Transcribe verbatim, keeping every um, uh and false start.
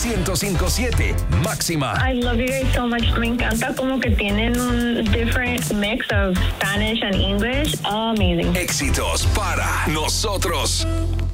ciento cinco punto siete Máxima. I love you guys so much. Me encanta como que tienen un different mix of Spanish and English. Amazing. Éxitos para nosotros.